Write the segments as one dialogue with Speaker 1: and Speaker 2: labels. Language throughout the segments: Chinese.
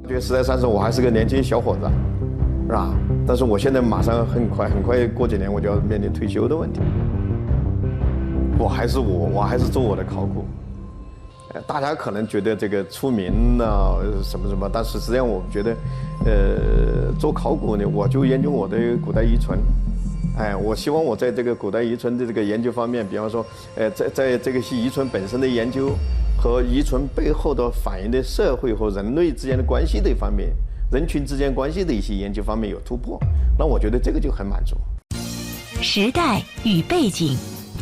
Speaker 1: 觉得实在上是我还是个年轻小伙子，是吧？但是我现在马上很快过几年我就要面临退休的问题。我还是做我的考古。大家可能觉得这个出名啊什么，但实际上我觉得，做考古呢，我就研究我的古代遗存。我希望我在这个古代遗存的这个研究方面，比方说，在这个遗存本身的研究和遗存背后的反映的社会和人类之间的关系的一方面，人群之间关系的一些研究方面有突破，那我觉得这个就很满足。
Speaker 2: 时代与背景。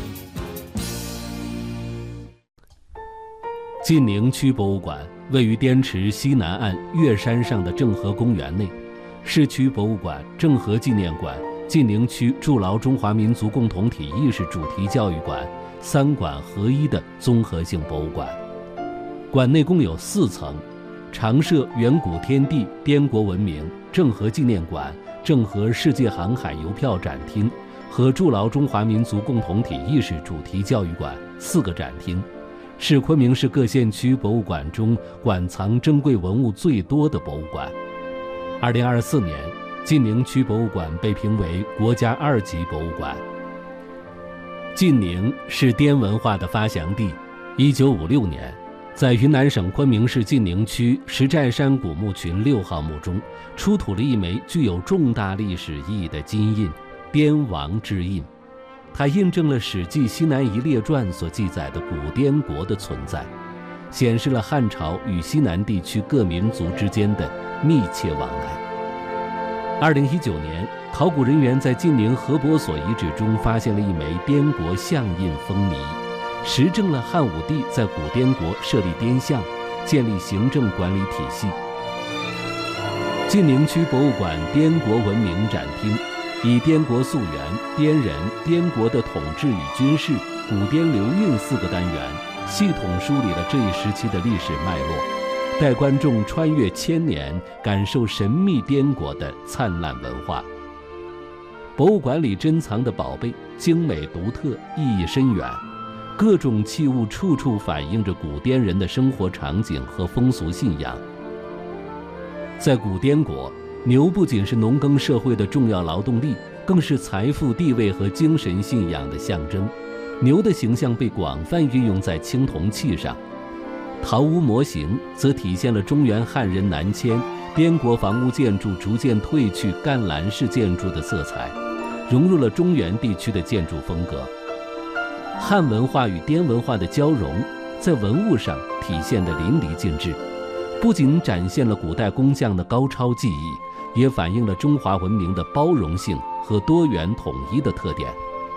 Speaker 3: 晋宁区博物馆位于滇池西南岸月山上的郑和公园内，市区博物馆、郑和纪念馆、晋宁区筑牢中华民族共同体意识主题教育馆三馆合一的综合性博物馆。馆内共有4层，常设远古天地、滇国文明、郑和纪念馆、郑和世界航海邮票展厅和筑牢中华民族共同体意识主题教育馆4个展厅，是昆明市各县区博物馆中馆藏珍贵文物最多的博物馆。2024年，晋宁区博物馆被评为国家2级博物馆。晋宁是滇文化的发祥地。1956年，在云南省昆明市晋宁区石寨山古墓群6号墓中，出土了一枚具有重大历史意义的金印——滇王之印。它印证了《史记·西南夷列传》所记载的古滇国的存在，显示了汉朝与西南地区各民族之间的密切往来。2019年，考古人员在晋宁河伯所遗址中发现了一枚滇国象印封泥，实证了汉武帝在古滇国设立滇相，建立行政管理体系。晋宁区博物馆滇国文明展厅以滇国溯源、滇人、滇国的统治与军事、古滇流运4个单元，系统梳理了这一时期的历史脉络，带观众穿越1000年，感受神秘滇国的灿烂文化。博物馆里珍藏的宝贝精美独特，意义深远，各种器物处处反映着古滇人的生活场景和风俗信仰。在古滇国，牛不仅是农耕社会的重要劳动力，更是财富、地位和精神信仰的象征。牛的形象被广泛运用在青铜器上。陶屋模型则体现了中原汉人南迁、滇国房屋建筑逐渐褪去干栏式建筑的色彩，融入了中原地区的建筑风格。汉文化与滇文化的交融，在文物上体现得淋漓尽致，不仅展现了古代工匠的高超技艺，也反映了中华文明的包容性和多元统一的特点。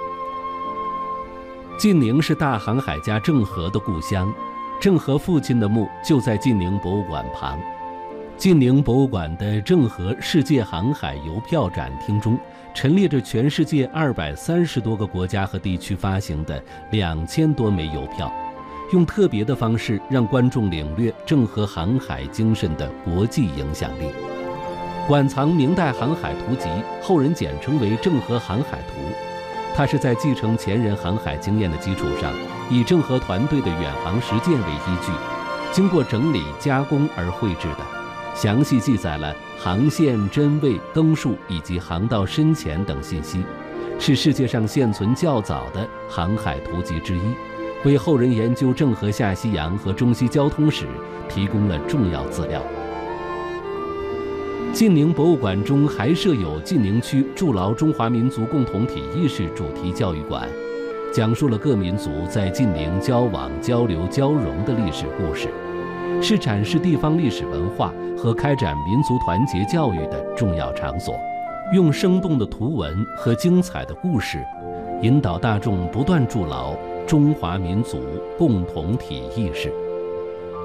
Speaker 3: 晋宁是大航海家郑和的故乡，郑和父亲的墓就在晋宁博物馆旁。晋宁博物馆的郑和世界航海邮票展厅中，陈列着全世界230多个国家和地区发行的2000多枚邮票，用特别的方式让观众领略郑和航海精神的国际影响力。馆藏明代航海图集，后人简称为郑和航海图。它是在继承前人航海经验的基础上，以郑和团队的远航实践为依据，经过整理加工而绘制的，详细记载了航线、真位、灯数以及航道深浅等信息，是世界上现存较早的航海图集之一，为后人研究郑和下西洋和中西交通史提供了重要资料。晋宁博物馆中还设有晋宁区筑牢中华民族共同体意识主题教育馆，讲述了各民族在晋宁交往、交流、交融的历史故事，是展示地方历史文化和开展民族团结教育的重要场所。用生动的图文和精彩的故事，引导大众不断筑牢中华民族共同体意识。